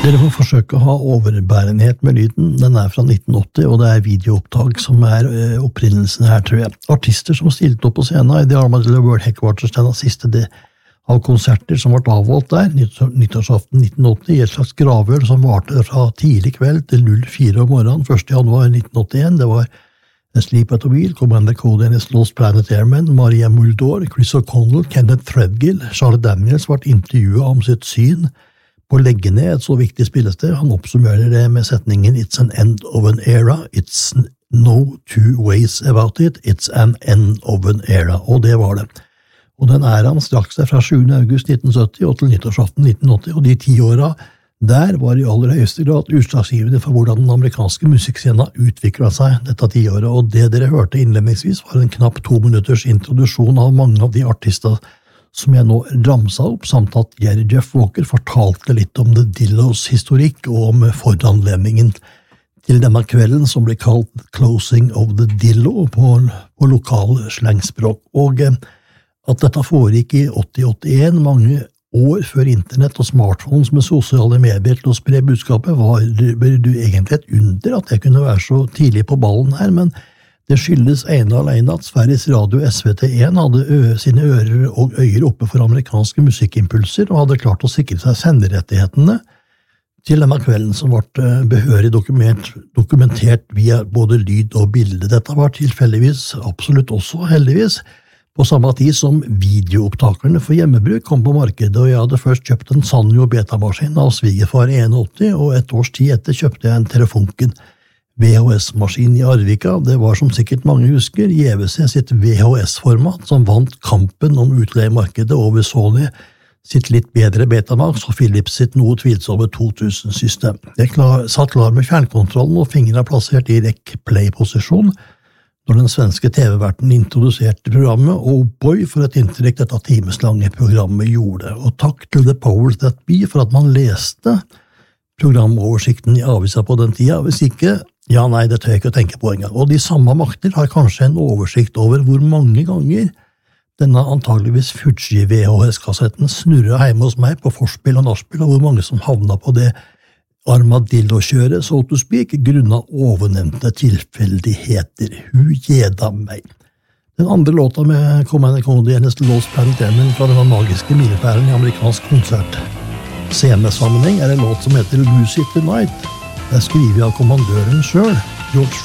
Dere får forsøke å ha overbærenhet med lyden. Den fra 1980, og det videoopptak som opprinnelsen her, tror jeg. Artister som stilte opp på scenen i The Armadillo World Headquarters, den siste av konserter som ble avholdt der, nyttårsaften 1980, i et slags gravøl som varte fra tidlig kveld til 04 om morgenen, 1. januar 1981. Det var Sleep at the Wheel, Commander Cody and his Lost Planet Airmen, Maria Muldaur, Chris O'Connell, Kenneth Threadgill, Charlotte Daniels ble intervjuet om sitt syn på å legge ned et så viktig spillested. Han oppsummerer det med setningen «It's an end of an era, it's no two ways about it, it's an end of an era», og det var det. Og den æraen strakk seg fra 7. august 1970 og til nyttårsaften 1980, og de 10 årene der var i aller høyeste grad utslagsgivende for hvordan den amerikanske musikkscenen utviklet seg dette 10 året, og det dere hørte innledningsvis var en knapp 2 minutters introduksjon av mange av de artister som jeg nå ramsa opp, samt at Jerry Jeff Walker fortalte litt om The Dillos historikk og om foranledningen til denne kvelden som ble kalt Closing of the Dillo på lokal slangspråk, og at dette foregikk i 80-81, mange år før internett og smartphones med sosiale medier til å spre budskapet, var det egentlig et under at jeg kunne være så tidlig på ballen her, men det skyldes ene og alene at Sveriges Radio SVT1 hadde sine ører og øyer oppe for amerikanske musikkimpulser og hadde klart å sikre seg senderettighetene til denne kvelden som ble behørig dokumentert via både lyd og bilde. Dette var tilfeldigvis, absolutt også heldigvis, på samme tid som videoopptakerne for hjemmebruk kom på markedet, og jeg hadde først kjøpt en Sanyo betamaskin av svigerfar i 81, og et års tid etter kjøpte jeg en Telefunken VHS-maskin i Arvika. Det var som sikkert mange husker, JVC sitt VHS-format som vant kampen om utleiemarkedet over Sony sitt litt bedre Betamax og Philips sitt noe tvilsomme 2000-system. Jeg satt klar med fjernkontrollen og fingrene plassert i rec-play-posisjon når den svenske TV-verten introduserte programmet, og boy for et inntrykk dette timeslange programmet gjorde. Og takk til The Powers That Be for at man leste programoversikten i avisa på den tida. Hvis ikke, ja nei, det tør jeg ikke å tenke på engang. Og de samme makter har kanskje en oversikt over hvor mange ganger denne antageligvis Fuji VHS-kassetten snurret hjemme hos meg på forspill og nachspiel, og hvor mange som havna på det armadillo-kjøret, so to speak, grunnet ovennevnte tilfeldigheter. Hu gjeda meg. Den andre låta med Commander Cody and his Lost Planet Airmen fra denne magiske milepælen i amerikansk konsert. Scenesammenheng en låt som heter Lose It Tonight. Det skrevet av kommandøren selv, George